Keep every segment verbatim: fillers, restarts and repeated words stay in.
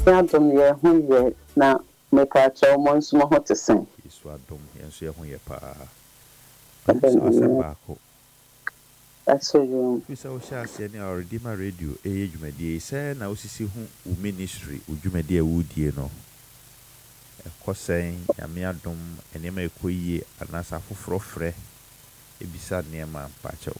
Adom ye ho ye na meka cha omonso mo hotesen. Isu adom yenso ye ho ye pa. Pamso asembako. Aso you. Fisa o sha ase ne Redeemer Radio eye dwumadie se na osisi hu u ministry u dwumadie wudie no. Ekosen nyame adom enema ekoyie anasa foforo frɛ ebisa nema pacho.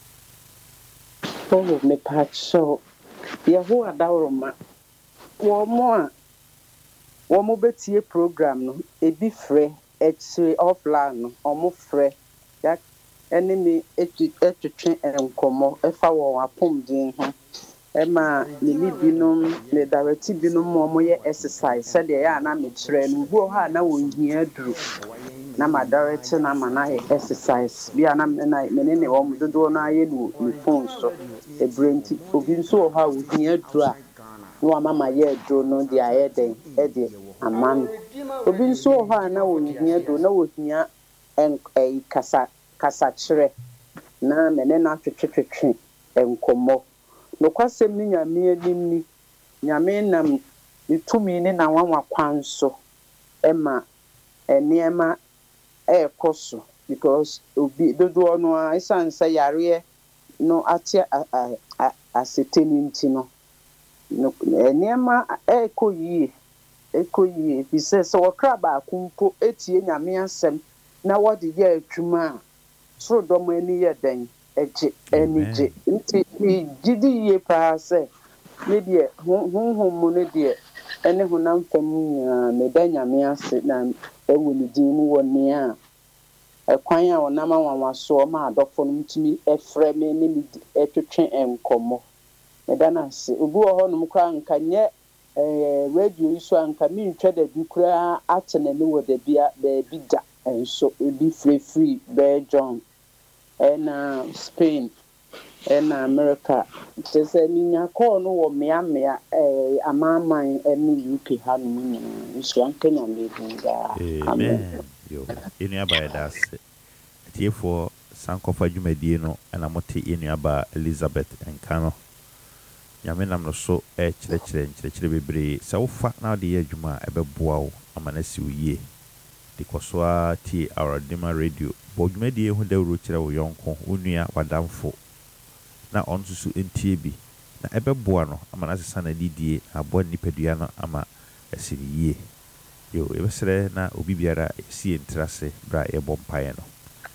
Oh me pacho. Ye ho adawroma. Wo mo a wo mo betie program no ebi frɛ echi offline no omo frɛ ya enemy etu etwetwe enkomo efa wo apomden ho ema ne binom ne direct binom mo ye exercise said ya na me kyerɛ no bu ha na wo hia duru na ma direct na ma na exercise bia na me na me ne wo mo dodo na aye no ni phone so e brenti obi nso ha wo hia duru a no mama ye duru no dia ye den e de amam obi nso ha na wo hia duru na wo hia en e kasa kasa kyerɛ na me ne na twetwetwe enkomo no kwasem ni nyame anim ni nyame nam ni tumi ni na wanwa kwan so ema eniema e koso because obi dodo no a isan say yare no ate aseteni nti no eniema e koyie e koyie bi se so wakra ba kumpo etie nyame asem na wodi ye adwuma so dom ani ye den eje enije nti gidi ye pa se me de honhom mu ne de ene honam fam me da nyame ase na ewo ni din mu woni a ekwan a wonam anwanwa so ma adofo no mtumi efrɛ me ne me etwetwe enkomo me da na se obi wo ho no kra nka nye eh radio iso anka mi ntwa da bi kra atene ne wo da bia ba bi da enso ebi free free be John ena Spain ena America tese minya call no wo mea mea eh amaman eni U K ha no nyina nso anka nya me dinga amen yo enu aba edas tiefo sankofa dwumadie no ena mote enu aba Elizabeth enkano nyame nam no so e kyerɛkyerɛ kyerɛkyerɛ bebre sɛ wofa na de yɛ adwuma ɛbɛboa wo amana si woyie dikosoa ti our Redeemer Radio bo dwumadie hu dawro kyerɛ wo yonko onua wadamfo na onso so entie bi na ɛbɛboa no amana sesa na didie aboa nipadua no ama asiriye yo ebesere na obi biara si entrase bra yɛbɔ mpae no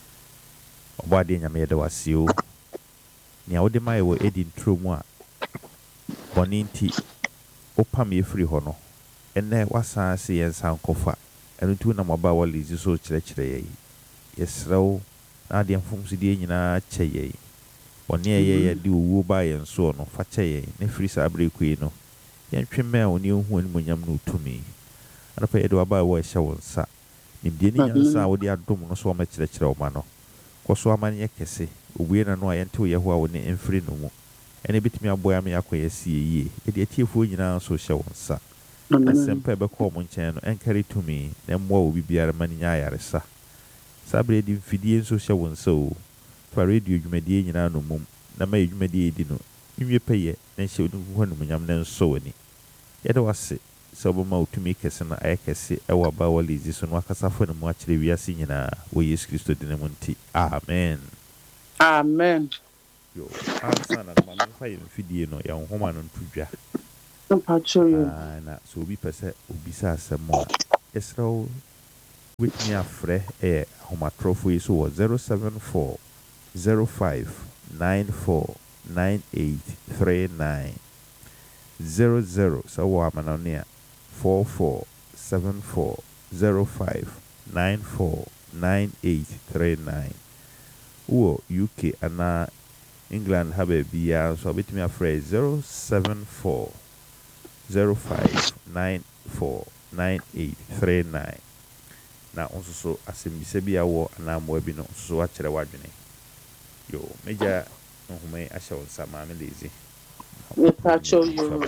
obo ade nyame yɛda waseo ni a wode ma yɛ wo edi ntro mu a boninti opam yefri ho no enne wasan se yensan kofa enu tu na moba wali so kyerɛkyerɛ yɛ yesrew na de mfomso de nyina kyɛ yɛ one yɛ yɛ de owu ba yɛ nso no fa kyɛ yɛ ne firi sa abrekui no yɛntwemme a oni hu ani monyam no tumi anapa yɛ de waba wɔ ɛhyɛ wo nsa nimde ni nyansa a wode adom no so ma kyerɛkyerɛ wo ma no kɔso amane yɛ kɛse obuye na no a yɛnte wo yɛ ho a woni mfiri no mu ene bitimi aboya me akoye siye e de atiefo nyina so hye wonsa asempa be ko mo nkyɛn no enkari tumi na mmoa obi biara mani nya yaresa sabre di mfidie nso hye wonsa o fa radio dwumadie nyina no mum na ma dwumadie di no nwie peye na hye odun ho no nyam na nso wani ye de wase sɛ obama otumi kɛse na ayɛ kɛse ɛwɔ ba walizi so no akasafo no mu akyerɛ wiase nyina wɔ Yesu Kristo din mu nti amen amen yo ansa na ma no fa yɛ mfidie no ya nhoma no ntudwa mpacho yo ah na so obi pɛsɛ obi sa asɛm a esraw with me afrɛ eh homatrofo yi so wɔ zero seven four zero five nine four nine eight three nine zero zero so wɔ amanonia four four seven four zero five nine four nine eight three nine wo U K ana England have a bia so bit me afraid zero seven four zero five nine four nine eight three nine. Na onso so asembisa bia wo ana mo bi no so akyere wadwene. Yo meja nhome ahye won sama me lezi. We pacho yo.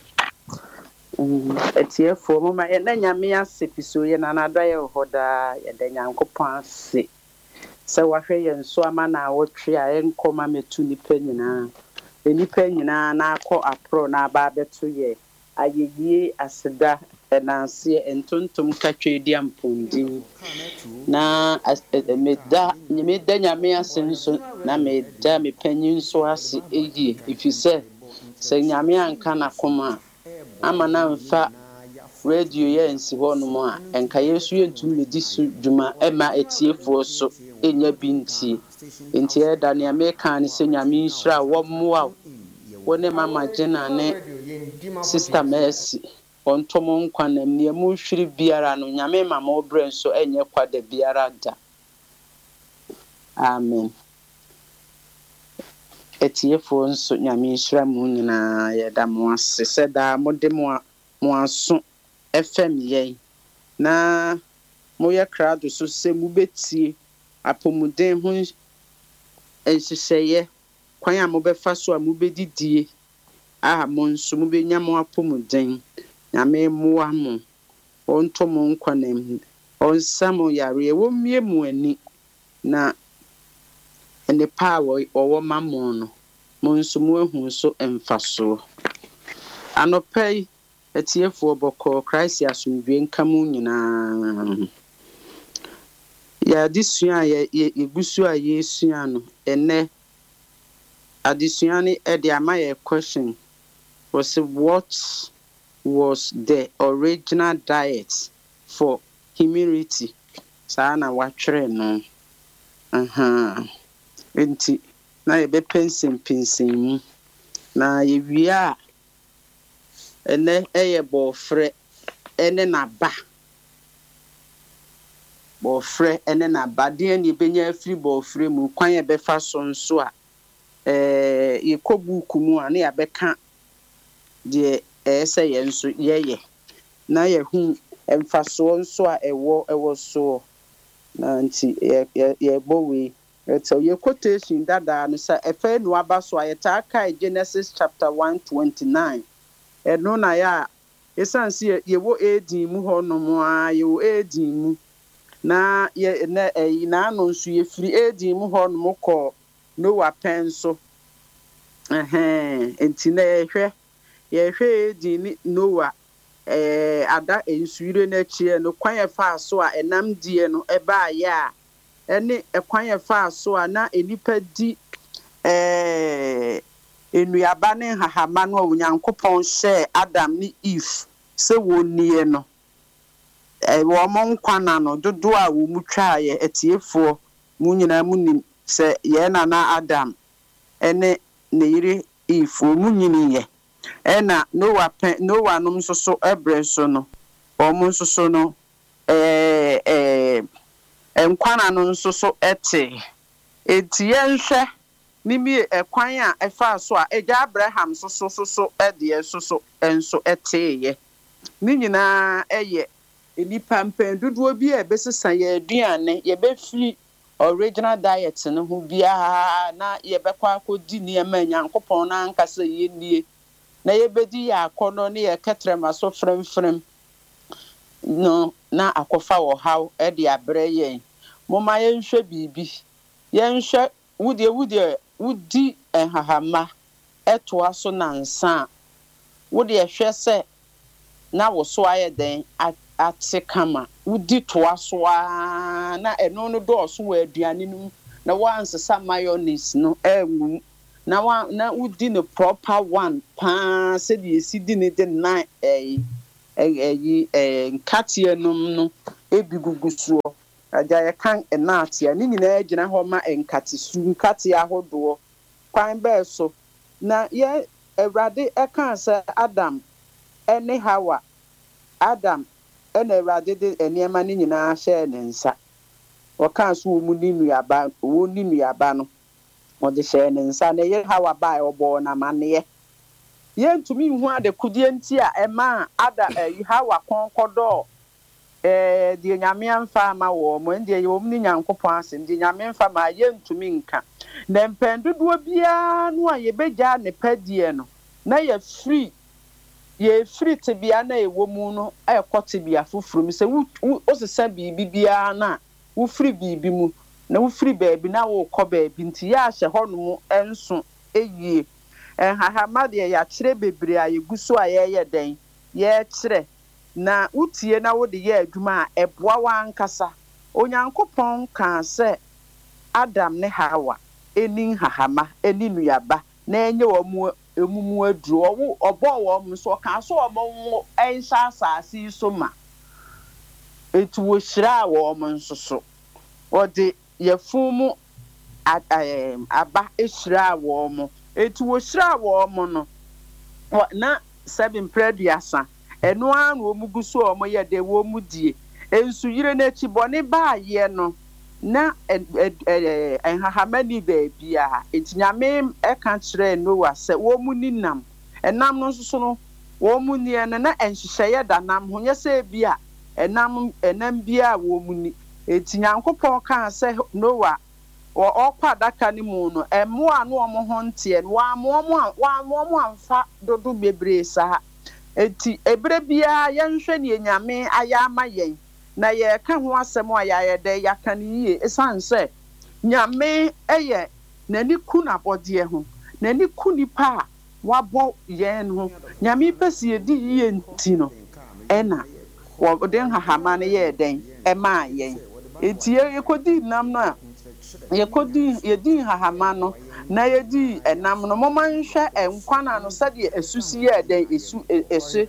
Mm etiefo mo ma ye na nyame asepiso ye na na doye hoda ye da nyankopon ase. Se wahwe ye nso ama na wotwe a enkoma metu nipa nyina enipa nyina na akọ apro na aba beto ye ayeye aseda enanse entontom katwe di ampondin na meda meda nyame ase nso na meda mepanyin so ase eye ifise se nyame anka na koma ama na mfa radio ye nsi ho no mo a enka yesu yentum medi su dwuma ema etiefo so enya binti enti eda ne ameka ne se nyame nsura wo moa wone mama Jena ne sister Mercy on tomo nkwa na ne mu hwiri biara no nyame mama obre so enye kwada biara da amen etiefo nso nyame nsura mu nyina yeda mo ase seda mode mo mo aso fm ye na mo ye crowd so se mu betie apomuden ho ensiseye kwan a mo befa so a mo bedidie ah mo nso mo benya mo apomuden nyame mo amo onto mo nkwa na on samo yare wo mie mu ani na ene pa wo wo mamo no mo nso mo ehu so emfaso anopai etiefo boko Christ asumdwe nkamu nyina ya disua ye egusu a yesua no ene adisua ni e de amaye question was what was the original diet for humility sana watwere no aha enti na ye be pensin pensin mu na ye wia ene eye bofre ene na ba bofre ene na ba de ni benya afiri bofre mu kwan ye be fa so nso a eh ye kobuku mu a na ya beka de ese ye nso ye ye na ye hu emfaso nso a ewo ewo so na nti ye ye bowe eto ye quotation dada no sa efe no aba so ayeta kai Genesis chapter one twenty-nine eno na ya esanse ye wo edin mu ho no mo a ye wo edin mu na ye na eh na no nso ye firi edin mu ho no mo ko Noah penso eh enti na ye hwe ye hwe edin Noah eh ada ensuire na chie no kwan ye fa so a enam die no eba ya ene ekwan ye fa so a na enipa di eh enuaba ne hahama no onyankopon hye Adam ni Eve se wonie no eh wo mo nkwana no dodo a wo mu twa ye etiefo mu nyina mu nim se ye na na Adam ene ne yire Eve wo mu nyini ye ena Noah pen Noah no nso so ebre so no o mu nso so no eh eh enkwana no nso so ete eti ye nhwe nimi ekwan a efa so a eja Abraham so so so so ede so so enso eteye ni nyina eye enipa mpen dodo bi e besesa ye aduane ye be free original diet no hu bia na ye be kwa akodi ni ema nyankopon na nkasa ye nie na ye bedi ya akono ne ye ketrema so frem frem no na akofa wo haw e de abre ye moma ye nhwe bibi ye nhwe wudie wudie wudi ehahama eto aso na nsa wudie hwe se na wo so aye den ate kama wudi to aso na eno no do so wa aduane no na wansesa mayonnaise no ewu na wa na wudi no proper one pa se de esidi ne de na eh eh eh nkatie nom no ebigugusuo aja ye kan enatia ni nyina agina ho ma enkate su nkate ahodo kwan be so na ye Ewrade eka se Adam ene Hawa Adam ene Ewrade de eniema ni nyina hye ne nsa oka so mu ni nuaba wo ni nuaba no o de hye ne nsa na ye Hawa ba obo na mane ye ntumi hu ade kudie nti a ema Ada Hawa konkodo eh die nyame amfa ma wo mo ndie ye omni nyankopon asem die nyame amfa ma ye ntumi nka na mpendodo bia no a ye beja ne padie no na ye free ye free te bia na ewo mu no e kote bia foforo se wo sesa bibi bia na wo free bibi mu na wo free baabi na wo kɔ baabi nti ya hye hɔ no enso eyie eh haha ma de ya kire bebre a ye guso a ye ye den ye kyerɛ na utie na wo de ye adwuma a eboa wa ankasa onyankopɔn ka sɛ Adam ne Hawa eni hahama eni nuaba na enye omu emumu aduru owo obo wo mu so ka so omo ensa asase so ma etu wo hyira wo mu nsoso ode yefumu aba ehyira wo mu etu wo hyira wo mu no na seven preduasa eno anu omugu so omo ye de wo mu die ensu yire na chi bone ba ye no na enhahamani baabia etinyame eka kire Noah se wo mu ninam enam no nsoso no wo mu nie na na enhyehyeye danam ho nyese bia enam enam bia wo mu ni etinyankopɔn ka se Noah wo okwa daka ni mu no emo anu omo ho ntie no wa mo mo wa mo amfa dodo bebre sa eti ebre bia yenhwe ne nyame ayama yen na ye ka ho asem a ya ye de ya kan yie esan se nyame eye nani ku na bode ho nani ku nipa wabo yen ho nyame pese edi yie nti no ena wo den hahama ne ye den e ma yen eti ye kodi nam no a ye kodi ye din hahama no na ye di enam no mo man hwe enkwana no sade esusi ye den esu esu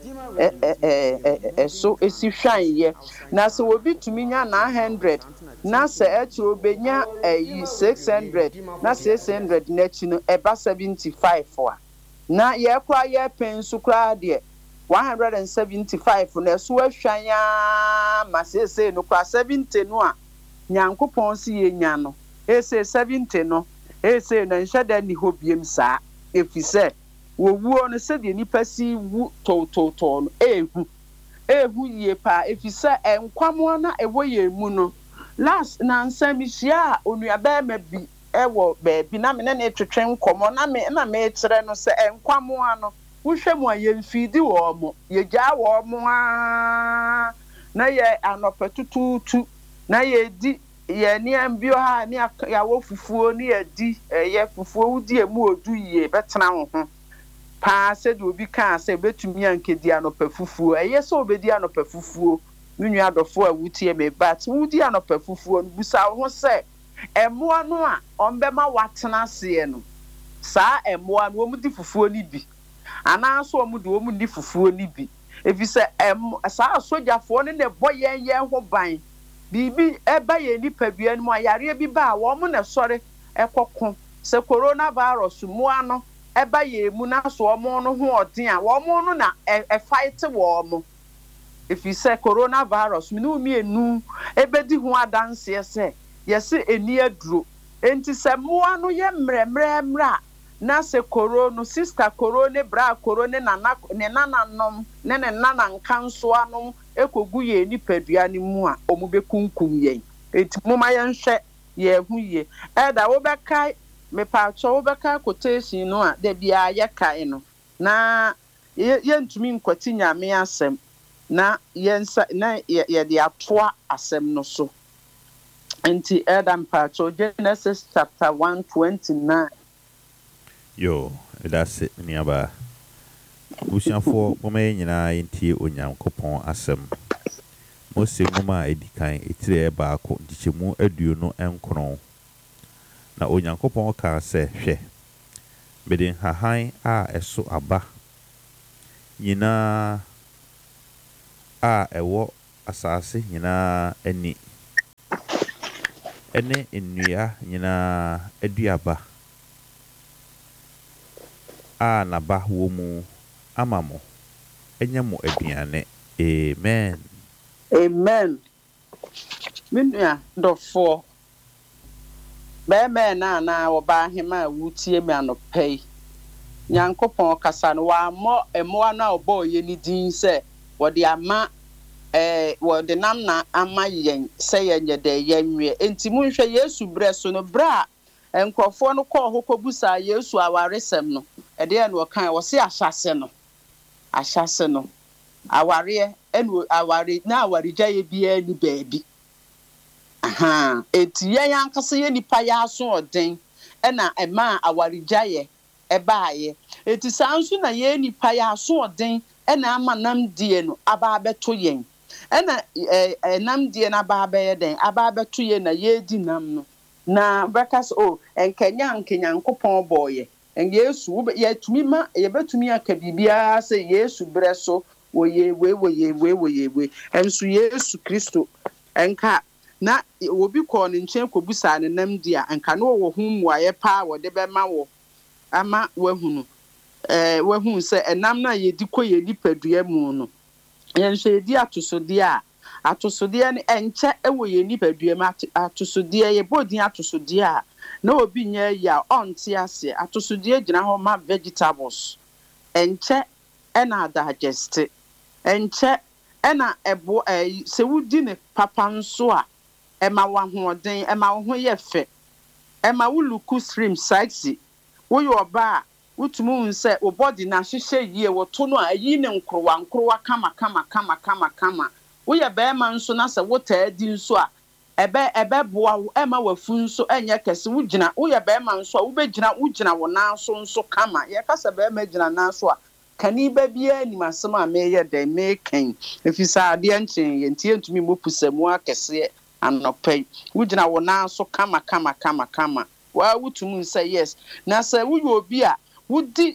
eso esi hwan ye na so obi tumi nya nine hundred na se echi obenya eh six hundred na six hundred na echi no eba seventy-five wa na ye kura ye pensu kura de one hundred seventy-five na so ahwan ya ma sese no kura seventy no a nyankopon si ye nya no ese seventy no ese na nhada ni hobiem saa efise wo wuo no se de nipa si wu to to to no ehu ehu ye pa efise enkwamo na ewo ye mu no last na nsamisia onuaba ma bi ewo baabi na me na etwetwe nkomo na me na me kire no se enkwamo ano wohwe mu aye mfidi wo mo ye gya wo mo a na ye anopetututu na ye di ye ni ambio ha ni ya wo fufuo ni edi ye fufuo udi emu odu ye betena wo ho pa se de obi kan se betumi ankedi anopa fufuo eye se obedi anopa fufuo nunu adofo a wutie me but wudi anopa fufuo busa ho se emoa no a ombema watena se no saa emoa no omudi fufuo ni bi ana so omudi omudi fufuo ni bi efise em saa sojafo ne ne boyen ye ho ban bibi eba ye nipa bia no ayare bi ba wo mo na sore ekoko se coronavirus mu ano eba ye mu na so mo no ho odin a wo mo no na e fight wo mo if you say coronavirus mi no mi enu ebedi ho adanse se yesi eni aduro enti se mo ano ye mremre mra na se corona sister corona bra corona na na ne nananom ne ne nanan kanso anom ekogu ye nipadua ni mu a omubekunkum yen enti moma ye nhwe ye hu ye eda wo bekai me pa cho wo bekai quotation no a da bia ye kai no na ye ntumi nkwati nyame asem na ye nsa na ye de atoa asem no so enti eda mpa cho Genesis chapter one twenty-nine. Yo, that's it, niaba. Busianfo moma nyina yentie onyankopon asem. Mose moma edikan etire baako dichemu aduonu enkron. Na onyankopon ka se hwe. Beden hahan a eso aba. Nyina a ewo asase nyina ani. Ene nnua nyina aduaba. A na ba wo mu amamo enya mo aduane. Amen. Amen. Minua dofo be me na na oba hema wutie me anopai nyankopon kasa no wa mo emo na obo ye ni din se wode ama eh wode nam na ama yen se yenye de yenwe enti munhwe Yesu bre so no bra enkrofo no kọ hokobusa Yesu awaresem no ede ya no kan wo se ahyase no ahyase no aware enu aware na aware jaye bia ni baabi aha eti ye yankase ye nipa ya so oden ena ema aware jaye ebaaye eti sanso na ye nipa ya so oden ɛna ama nam die no aba abeto yen ɛna eh nam die na aba abɛyɛ den aba abeto yen na yedi nam no na breakfast oh enkenya nkenyankopɔn boye en Yesu ye tumi ma ye betumi aka bibia se Yesu breso wo ye we wo ye we wo ye we enso Yesu Kristo enka na obi kɔ ne nkyɛn kɔbusa ne nam di a enka no wo hu muaye pa wo de bɛma wo ama wahunu eh wahunu se enam na ye di kɔ ye nipadua mu no yenso ye di atosode a atosode ne enkyɛ ewo ye nipadua mu atosode ye bodin atosode a na obi nya ya onte ase atosode gina ho ma vegetables enkyɛ ena digest enkyɛ ena ebo eh se wudi ne papa nso a ema wa hoɔden ema wo ho yɛ fɛ ema wo luku stream sexy wo yo ba wotumu nse wo body na hyehyɛ yie wo to no a yi ne nkrowa nkrowa kama kama kama kama kama wo yɛ bɛɛ ma nso na se wo taa di nso a ebe ebe boa wo ema wafu nso enye kese wo gina wo yɛ bɛɛ ma nso a wo be gina wo gina wo na nso nso kama yɛ kasa bɛɛ ma gina na nso a kani ba bia ni masem a me yɛ den me kan efisa ade nchen yɛ ntie ntumi mo pusamu akese anopai wo gina wo na nso kama kama kama kama wa wotumu nse yes na se wo yɛ obi a wudi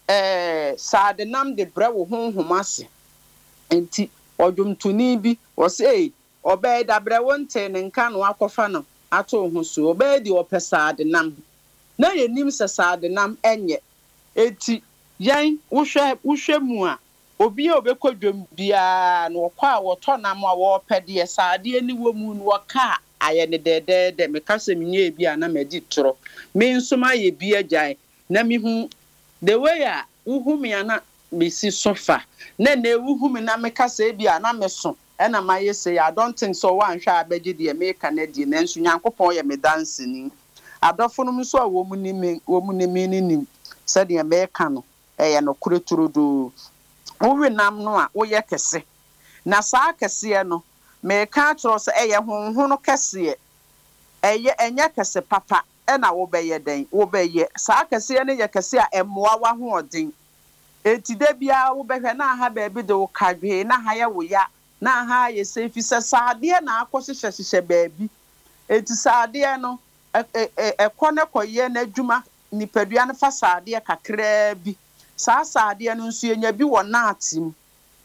eh saade nam de bre wo honhom ase enti odwumtuni bi wo se obey da bre wonte ne nka no akofa no ato ho so obey di opesade nam na yenim se sade nam enye eti yan wohwe wohwe mu a obi a obekodwom bia no kwa woto nam a wo pede sade ani wo mu no ka aye ne dedede me kase menye bia na medi toro me nsoma ye bia gyan na mi hu the way a uhu me ana me si sofa na na uhu me na me kase bia na me so ena maye say I don't think so wan hwa abeje de me Canadian na nso Nyankopon ye me dance ni adofo no so a wo mu ni me wo mu ni me ni se de me ka no eye no kureturudu wo we nam no a wo ye kese na saa kese no me ka tro se eye honhon no kese eye enya kese papa ena wo beye den wo beye saa kese ne ye kese a emmoa wa ho odin eti de bia wo behwe na ha ba bi de wo kadwe na ha ye wo ya na ha ye se fi se saade na akohyehyɛ hyehyɛ baabi eti saade no ekɔ ne kɔye na adwuma nipadua ne fa saade kakra bi saa saade no nso yenya bi wɔ naatim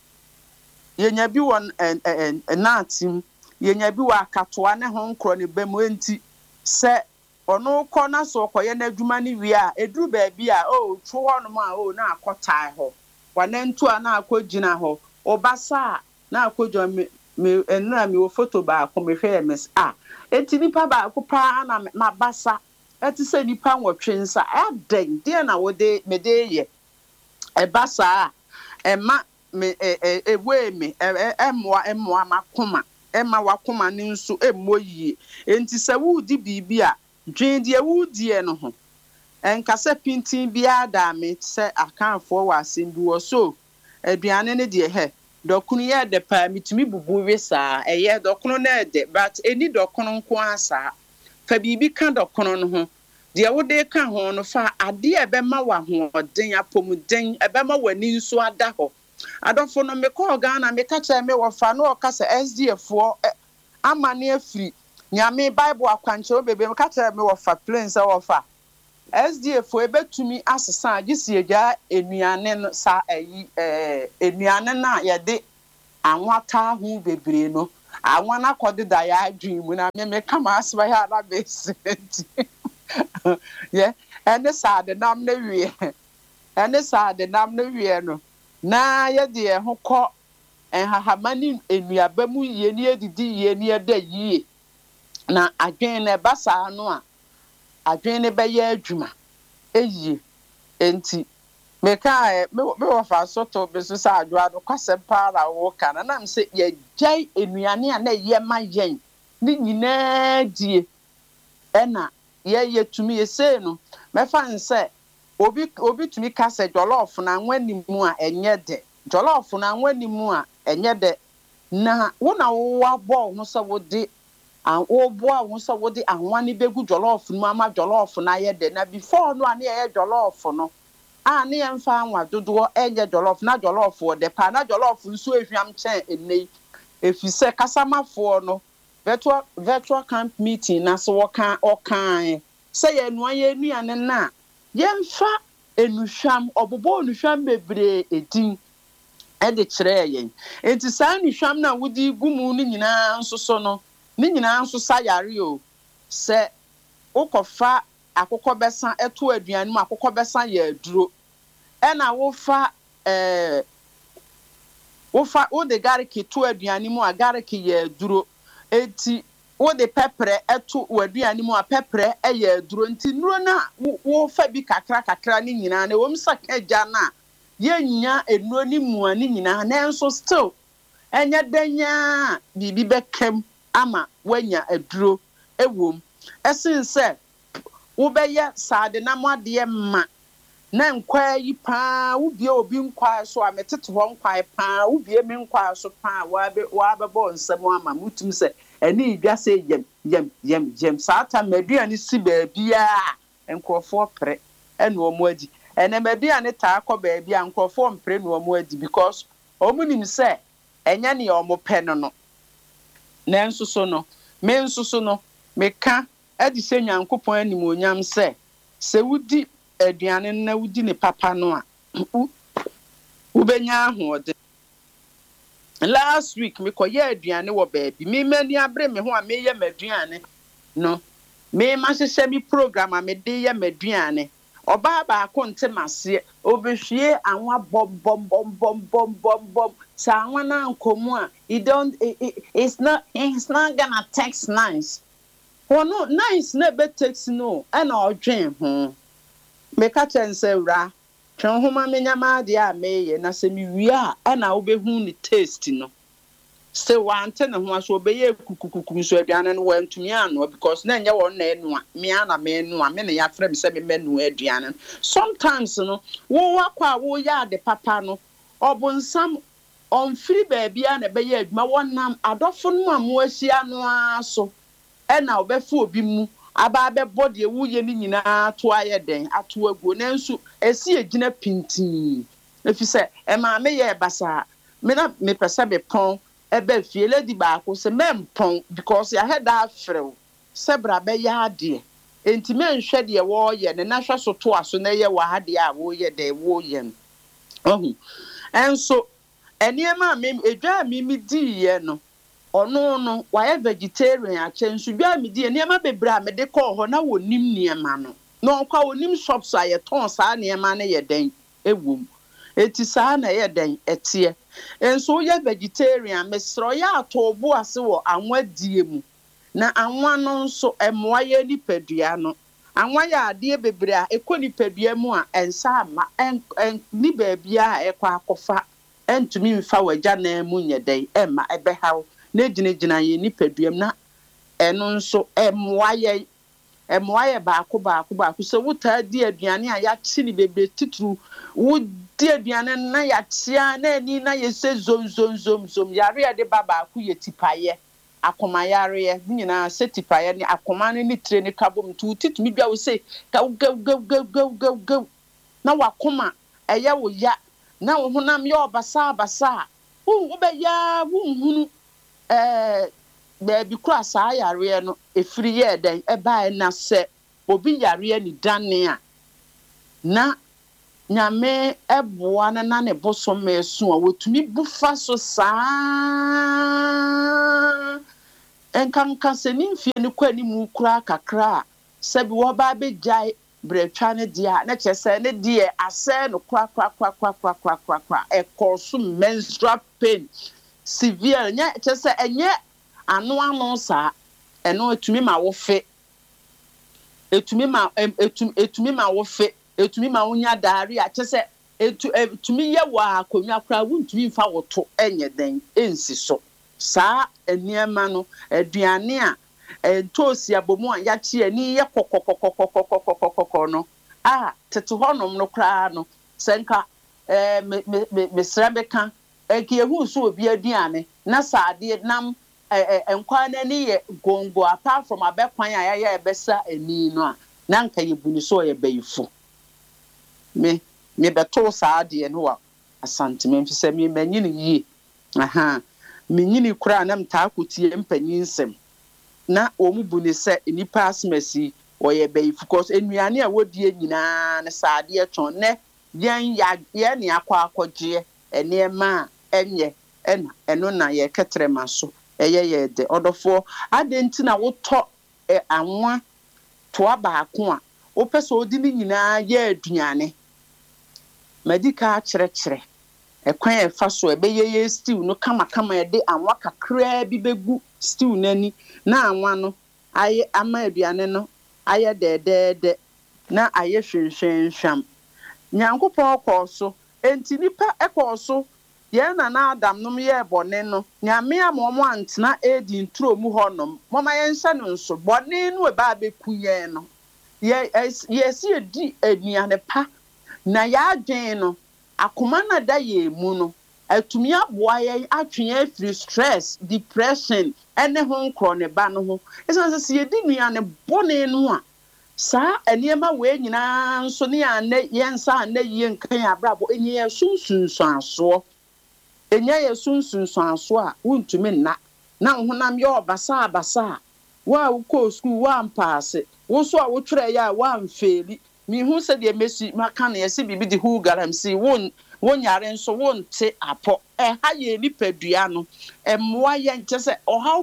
yenya bi wɔ naatim yenya bi wɔ akatoa ne ho nkro ne bemu enti se ono kɔ na so kɔye na adwuma ne wi a eduru baabi a o twu hɔ no ma o na akɔtae hɔ wanantu a na akɔgyina hɔ obasa na akɔdwa me me enra me wo photo ba ko me hwɛ ms a enti nipa ba ko pa na mabasa eti se nipa nwɔtwe nsa aden de na wo de me de ye e basa e ma me e e we me emmoa emmoa makoma ema wakoma ne nso emmo yie enti se wo di bibi a dwen de wo die no ho enkasa pintin bia da me se akanfo wa asem bi wo so aduane ne de he dokunu ye de pa mitumi bubu we saa eye dokunu na de but eni dokunu nko asa fa bibi ka dokunu no ho de wo de ka ho no fa ade e be ma wa ho den apomuden e be ma wani nso ada ho adofo no me ko Ghana me ka che me wo fa no ka se S D F fo amane afiri nyame Bible akwanche obebe me ka che me wo fa plane se wo fa S D F fo ebetumi asesa agisi eja enuane no sa eyi eh enuane na ye de anwata hu bebre no anwa na kode da ya adwin mu na me me kama asba ya na be senti ye ene sa de nam na wie ene sa de nam na wie no na ye de ho kɔ enhahamani enuaba mu ye ni edidi ye ni eda yie na adwen na basa no a adwen ne be ye adwuma eyi enti me ka me me wo fa soto be so sa adwa do kwasem para wo kana na me se ye gyan enuane a na ye ma yen ni nyina die ena ye ye tumi ye se no me fa nse obi obi tumi ka se jollof na nwani mu a enye de jollof na nwani mu a enye de na wo na wo abo ho se wo de an obo a wo se wo de anwani begu jollof mu ama jollof na ye de na before no ane ye jollof no a ne yɛmfa anwa dodoɔ ɛnyɛ jollof na jollof wɔ de pa na jollof nso ehwiam kyɛn enei efisɛ kasamafoɔ no virtual virtual camp meeting na so wɔka ɔkan sɛ yɛ noa yɛ nuane na yɛmfa enuhwam ɔbobɔ enuhwam bebree edin ɛde kyerɛ yɛn enti saa enuhwam na wodi gumu ne nyinaa nso so no ne nyinaa nso sa yare o sɛ wokɔfa akokɔ bɛsa ɛto aduane mu akokɔ bɛsa yɛ aduro ɛna wofa eh wofa wo de garlic to aduane mu a garlic yɛ aduro enti wo de pepper ɛto aduane mu a pepper ɛyɛ aduro enti nuro na wo fa bi kakra kakra ne nyinaa na wo msa kagya na yenya enuro ni mu ani nyinaa na nso still enya danya bibi bekem ama wanya aduro ewom esin se wo beye sade na mwade ma na nkwa yi pa wo bie obi nkwa so ametete ho nkwa pa wo bie me nkwa so pa wa be wa bebo nsem ama mutum se eni idwa se yem yem yem yem saata maduane si baabia enkrofo pre ene omo adi ene maduane ta akọ baabia enkrofo mpre no omo adi because omo nim se enya ne omo pe no no na nso so no me nso so no me ka adi se nyankopon anim onyam se se wudi aduane na wudi ne papa no a wo benya ahode last week me koye aduane wo baabi me mani abre me ho a me ye maduane no me ma hyehyɛ mi program a me de ye maduane oba ba ko ntemase obehwie anwa bom bom bom bom bom bom bom sa anwa na nkomu a it don't it, it, it's not it's not gonna taste nice oh no nice na be taste no and odwen ho me ka chense wra twen ho ma menya ma de a me ye na se mi wi a na wo behu ni taste no se wante ne ho aso obeye kukukuku so aduane no wantumi ano because na nya won na enu a me ana me enu a me ne ya frɛ me se me menu aduane sometimes no wo wakwa wo ya de papa no obonsam on free baby a na be ya adwuma wonam adofo no amu ahia no aso e na obefu obi mu aba be body ewu ye ni nyina to aye den ato aguo nanso esi egina pintin efise e ma me ye basa me na me pese be pon ebe fie lady ba ko se mempon because ya head afrew se bra be ya de enti me nhwe de wo ye ne na hwe so to aso na ye wa ha de a wo ye de wo ye no ohu enso eniema me edwa me mi di ye no ono no why vegetarian a chensu dwa me di eniema bebra me de ko ho na wonim niema no no kwa wonim shops a ye ton sa niema na ye den ewom eti sa na ye den etie enso ye vegetarian mesro ya atobo ase wo anwa die mu na anwa no nso emoa ye nipadua no anwa ya ade bebre a ekoni padua mu a ensa ama en ni baabia ekwa akofa entumi mfa wagya na mu nyedai emma ebehaw na ginegina ye nipadua na eno nso emoa ye emoa ye baako baako baako so wuta di aduane a ya chi ni bebre tituru wo di aduane na ya tia na ani na ye se zom zom zom zom yare ya de baba ku ye tipaye akoma yare ye nyina se tipaye ni akoma ni tire ni kabom tu titumi bia wo se ka go go go go go go na wakoma eye wo ya na wo honam ye obasa basa wo wo be ya wo hunu eh baby kura saa yare no efiri ye den e ba na se obi yare ni dane a na nyame eboa na na ne bosom mesu a wotumi bufa so saa enkanka se ni mfie ni kwani mu kura kakra sabi wo ba begai bretwa ne dia na chese ne die ase no kwa kwa kwa kwa kwa kwa kwa kwa e kosu menstrual pain severe nya chese enye anu anu sa eno etumi ma wo fe etumi ma etumi etumi ma wo fe etumi ma wonya daari a chese etu etumi ye wa akonwa kra wuntumi mfa woto enye den ensi so saa eniema no aduane a entosi abomu a ya chi ani ye kokokokokokokokokoko no a tete honom no kra no senka eh me me me srabeka eki ehu so obi aduane na saade nam eh enkwa na ni ye gongo apart from abekwan a ya ya ebesa eni no a na nka ye buni so ye bayifo me me beto saa de no wa asante me mfise me manyini yi aha me nyini kura na mta akotie mpanyinsem na omu bu ne se nipa asmasi oye beyifu cause enuane a wodie nyina ne saade etwon ne yen ya ye ne akwa akogye enema enye ena eno na ye ketrema so eye ye de odofo adenti na woto anwa to abaako a opese odi ni nyina ye aduane medical kyerɛkyerɛ ekwan e fa so ebeye ye stew no kama kama e de anwa kakra bi begu stew nani na anwa no aye ama aduane no aye de de de na aye hwenhwenhwam nyankopɔn kɔ so enti nipa ekɔ so ye na na adam nom ye bɔne no nyame amomo antena edi ntro mu honom moma ye nsa no nso bɔne no e ba beku ye no ye ye si edi aduane pa na ya adwen no akoma na da ye mu no atumi aboa ye atwe afiri stress depression ene ho nkro ne ba no ho esan se ye di nuane bɔne no a sa eniema we nyina nso ne ane yensa ane ye nkan abrabo enye ye sunsunso aso enye ye sunsunso aso a wontumi nna na honam ye obasa abasa wa wo school wa mpaase wo so a wo twere ya wa mfeli mi hu se de mesi maka na ye se bibi di hu garam si won wonyare nso wonte apo e ha ye nipadua no emmoa ye nche se ohaw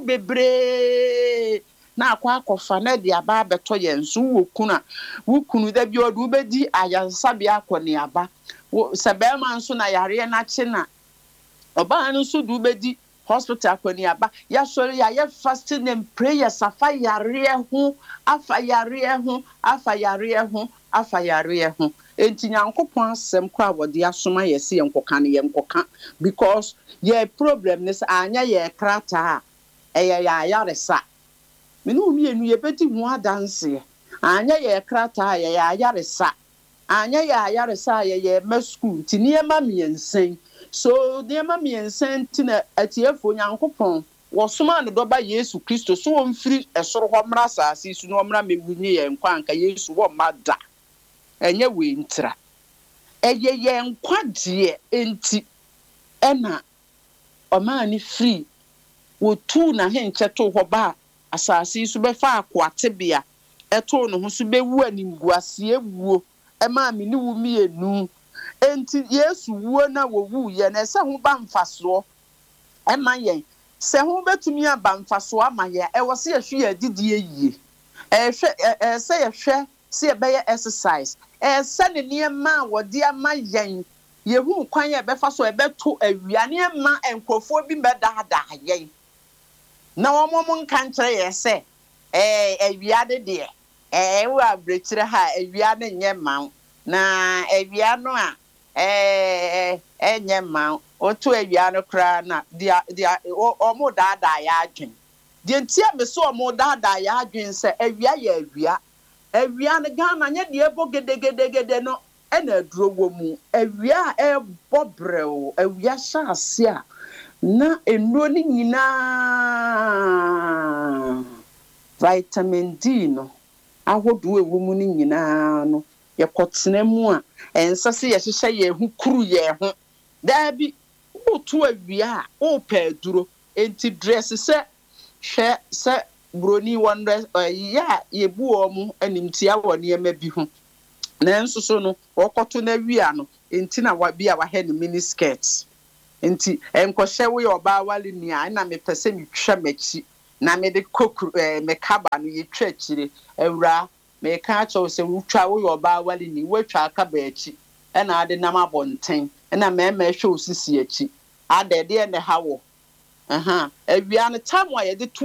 bebre na akwa akofa na de aba abeto ye nso wo kuna wo kunu da bi odu bedi ayansa bi akone aba se be ma nso na yare na che na oba no so du bedi hospital akone aba ya sori ya ye fasting and prayer safa yare ho afa yare ho afa yare ho afa yare ho enti nyankopon asem kwa wode asoma ye se yenkoka ne yenkoka because ye problem is anya ye krata e ye ya yaresa menu mi enu ye beti hu adanse anya ye krata ye ya yaresa anya ye yaresa ye ye masku ti niema miensen so niema miensen ti na atiefo nyankopon wo soma ne doba Yesu Kristo so wo mfiri esoro ho mra saasi su no mra mewunye ye nkwa anka Yesu wo mada enye we ntra eye ye nkwa de enti ena omani free wo tu na henche to ho ba asasi su be fa akwate bia eto no ho su be wu animguase ewuo e ma me ni wu mi enu enti Yesu wuo na wo wu ye na se ho ba mfaso e ma yen se ho betumi aba mfaso ama ye e wo se yehwe ye didie yie e hwe e se yehwe se ye be exercise e se ne niema wode ama yen yehu kwan ye be fa so e beto awia ne ma enkofo bi bedada yen na omomo nkan kire ye se eh awia de de eh wo abrekire ha awia ne nye ma na awia no a eh enye ma otu awia no kra na dia dia omo dada ya adwen die ntia me so omo dada ya adwen se awia ya awia awia ne Ghana nye de ebo gedegedegede no ena aduro wo mu awia e bobreo awia sha ase a na enuro ni nyina vitamin D no ahodo ewu mu ni nyina no ye kotena mu a ensase ye hyehyɛ ye hu kuru ye ho da bi otu awia a o pa duro enti dress se hwɛ se broni wonders ya ye buo mu animtia wo ne ma bi ho na enso so no wokoto na wia no enti na wa bi a wa he ne mini skirt enti enkohye wo ye oba wale nia na me pese me twa machi na me de kokru eh, me kaba no ye twa chire ewura me ka cho se wo twa wo ye oba wale ni wo twa kaba achi e na ade nam abonten e na me ma hwe osisi achi ade de ne hawo aha awia no tam wa ye de